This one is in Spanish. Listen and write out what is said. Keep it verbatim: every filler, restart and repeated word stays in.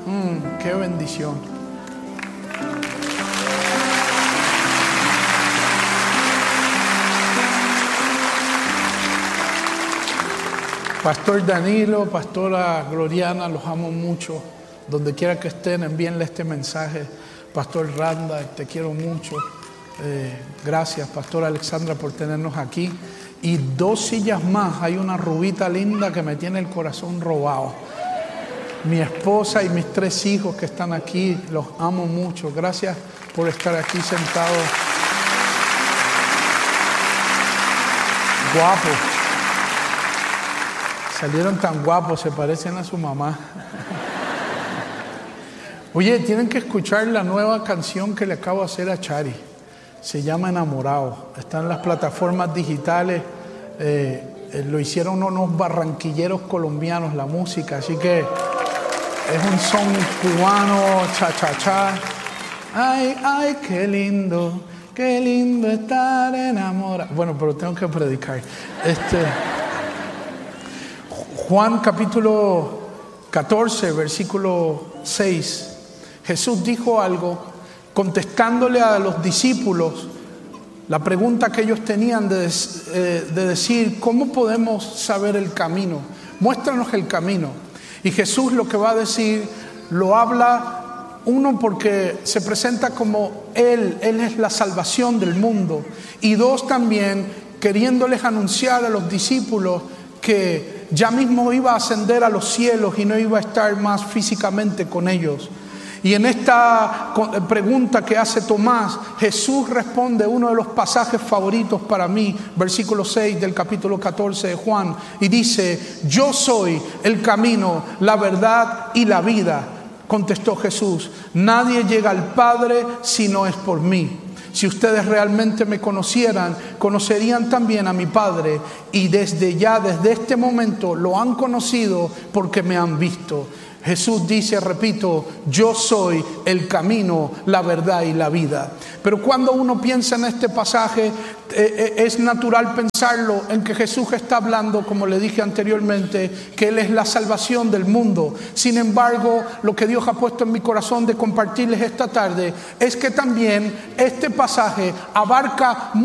Mm, qué bendición. Pastor Danilo, Pastora Gloriana, los amo mucho. Donde quiera que estén, envíenle este mensaje. Pastor Randa, te quiero mucho. Eh, gracias, Pastora Alexandra, por tenernos aquí. Y dos sillas más. Hay una rubita linda que me tiene el corazón robado. Mi esposa y mis tres hijos que están aquí, los amo mucho. Gracias por estar aquí sentados. Guapos. Salieron tan guapos, se parecen a su mamá. Oye, tienen que escuchar la nueva canción que le acabo de hacer a Chari. Se llama Enamorado. Está en las plataformas digitales. Eh, eh, lo hicieron unos barranquilleros colombianos, la música. Así que es un son cubano, cha, cha, cha. Ay, ay, qué lindo, qué lindo estar enamorado. Bueno, pero tengo que predicar. Este... Juan capítulo catorce, versículo seis. Jesús dijo algo contestándole a los discípulos la pregunta que ellos tenían de, eh, de decir, ¿cómo podemos saber el camino? Muéstranos el camino. Y Jesús lo que va a decir, lo habla, uno, porque se presenta como Él, Él es la salvación del mundo. Y dos, también queriéndoles anunciar a los discípulos que ya mismo iba a ascender a los cielos y no iba a estar más físicamente con ellos. Y en esta pregunta que hace Tomás, Jesús responde uno de los pasajes favoritos para mí, versículo seis del capítulo catorce de Juan, y dice, yo soy el camino, la verdad y la vida. Contestó Jesús, nadie llega al Padre si no es por mí. Si ustedes realmente me conocieran, conocerían también a mi Padre, y desde ya, desde este momento, lo han conocido porque me han visto. Jesús dice, repito, yo soy el camino, la verdad y la vida. Pero cuando uno piensa en este pasaje, eh, es natural pensarlo en que Jesús está hablando, como le dije anteriormente, que Él es la salvación del mundo. Sin embargo, lo que Dios ha puesto en mi corazón de compartirles esta tarde es que también este pasaje abarca